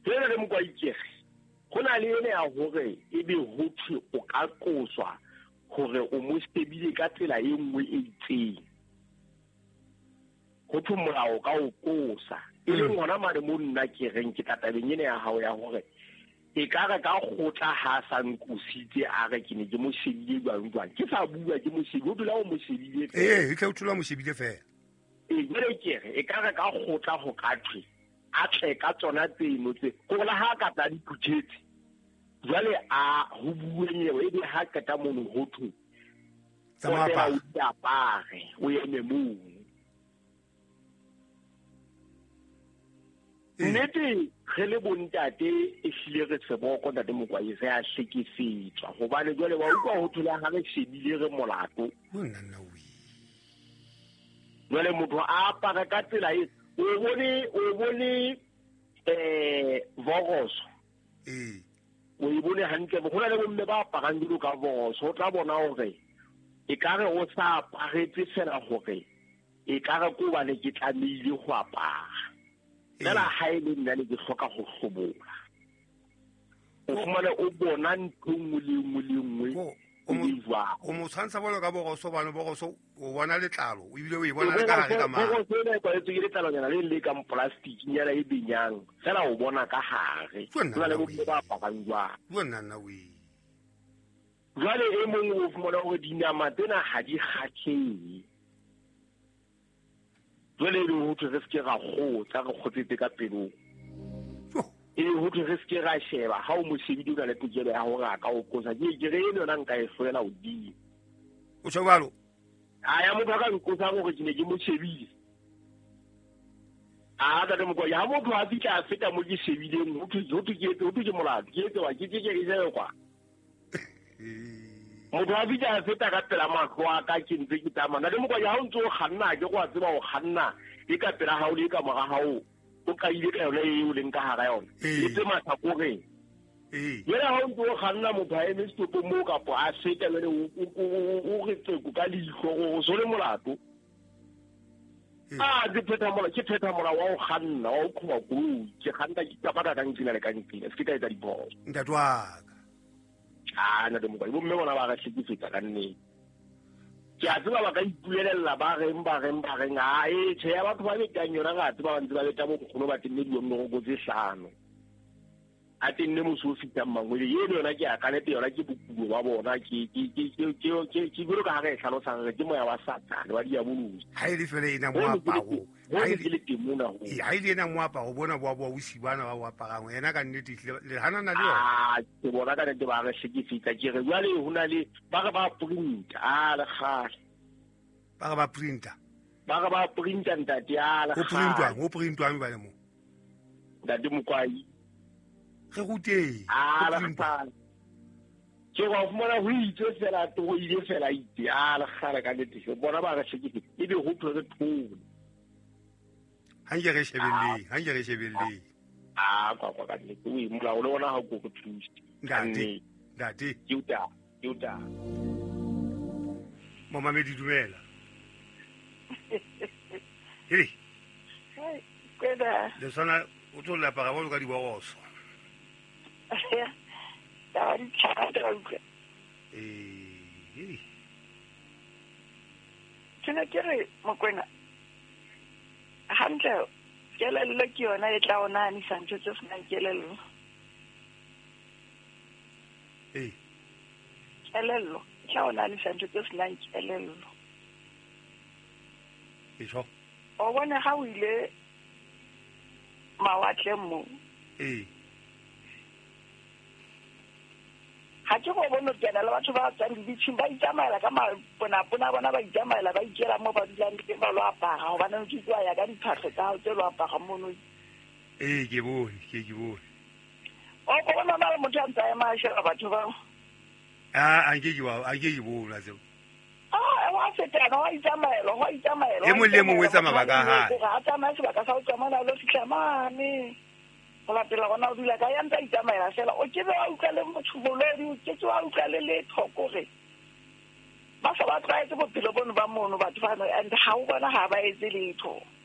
Jwale re mo kwa ikege go na le ene ya hore e be ho thwe o ka qoswa hore o mo stebile ka tsela e nngwe e itseng go thwe molao ka o qosa e le ngwana mare mo nna ke reng ke tatabeng ene ya hao ya hore e ka re ka khotla ha sa nkositse a re ke ne ke mo shebile jwang ke sa bua ke mo shebile o dula o mo shebile e tla o tlola mo shebile fela jwale ke re e ka re ka khotla go ka thwe a tle ka tsona tseno tse go la ha ka tla diphuthetse jwale a ho buenyewe e be ha kata mono ho thwe tsamapa o apare o eme moo nnete ge le bontate e hlile re seboko ntate Mokwae re a hlekefetswa gobane jwale wa utlwa ho thola ha re shebile re molato jwale motho a apara ka tsela e o bone voroso o e bone hantle go na le bomme ba aparang dilo ka voroso o tla bona hore e ka re o sa aparetse fela hore e ka re ko bane ke tlamehile go apara fela ha e le nna le ke hloka go hlobola o fumane o bona ntho nngwe le nngwe o mo tshwantsha bolo ka boroso bana boroso o bona letlalo o ibile o e bona le ka gare ka mara boroso le kwaetse ke letlalo nyana le ka plastic nyana e benyang fela o bona ka gare tsona le bo ba aparang jwa jwale e mongwe o fumana gore dinama tsena ga di kgatlheng jwale le ho thwe re se ke ga gotsa re kgotsetse ka pelong e ho thwe re se ke ga sheba ha o mo shebile o na le tokelo ya hore a ka o kosa ke re ene yona nka e hloela o di o tshwalo a ya motho ka nkosa gore ke ne ke mo shebile a da mo kwa ya motho a fitla a feta mo ke shebileng ho thwe ke molato ke etse wa ke ile kwa motho a fitla a feta ka pela matlo a ka ke ntse ke tsamana le mo kwa ya o ntse o kganna ke go a tseba o kganna e ka pela hao le ka moga hao o ka ile ka yona e o leng ka hara yona e tse mathakoreng yena ha o ntse o kganna motho a eme stopo mo kapo a feta le o re tseko ka leihlo go so le molato ke pheta mola wa o kganna wa o kgoba koloi ke kganna ke tapata ka ntsela le ka ntsela se ke ka etsa diphoso ntatwaka na de Mokwae bomme bona ba ga hlekefetsa ka nnete ke a tseba ba ka ipuelela ba reng a tjhe ya batho ba betang yona ga tseba ba ntse ba beta mo kgono ba tenne diommegogo tse hlano a tenne moso o fitang mangwele eno yona ke a kanete yona ke bokulo ba bona ke bolo ka ga e tlhalosang re ke moya wa satane wa diabolosi ha e le fela ena moaparo ha e le temona ho ha ile ena moaparo bona boa o sibana ba o aparang ena ka nnete le hanana le yona ke bona ka nnete ba re hlekefetsa ke re jwale ho na le ba re ba printa le gale ba ga ba printa ntate ya le go printwang ba le mo ntate Mokwae ge go teng ke go fumana ho itse fela to ile fela itse le gale ka nnete se bona ba re hlekefetsa e be go thwe re thole hanje re shebelleng kwa ka nnete o e molao le bona ha go go thusa ntate yuta Mamamedi dumela hei kweda le sona o tlo la para bolo ka diboroso da di tshata tsena ke re Mokwena hantle kelello ke yona e tla ona ni santse tse sena kelello kelello tla ona ni santse tse sena kelello eso o bona ha o ile mawatle mo ha ke go bona tsena le batho ba tsang ditšhing ba itsamaela ka bona ba itsamaela ba ikela mo ba dilang ke ba lo apara go bana ke tswa ya ka diphatlho tsa o tse lo apara mono ke bone o go bona ba motho a ntse ma shela batho ba a ke ke bona tseo wa fetana wa itsamaela e mo le mo wetsa mabaka ha ga tsama se baka sa o tsamana lo fitla mane go latela gona o dula ka ya ntse itsamaela fela o ke be wa utlwale motšhuboledi o ke wa utlwale le thokore ba sa ba tlaetse bophelo bono ba mono batho ba and ha o bona ha ba etse letho